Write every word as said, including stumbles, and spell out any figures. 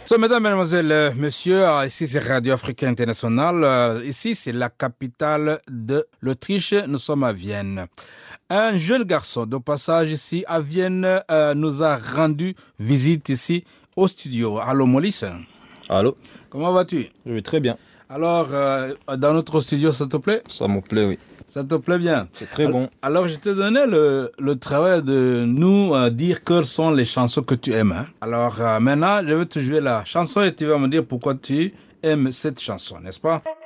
So, mesdames, mesdemoiselles, euh, messieurs, euh, ici c'est Radio Afrique Internationale. Euh, ici, c'est la capitale de l'Autriche. Nous sommes à Vienne. Un jeune garçon de passage ici à Vienne euh, nous a rendu visite ici au studio. Allô, Maurice. Allô? Comment vas-tu? Je vais très bien. Alors, euh, dans notre studio, ça te plaît? Ça me plaît, oui. Ça te plaît bien? C'est très bon. Alors, je te donnais le, le travail de nous euh, dire quelles sont les chansons que tu aimes. Hein? Alors, euh, maintenant, je vais te jouer la chanson et tu vas me dire pourquoi tu aimes cette chanson, n'est-ce pas?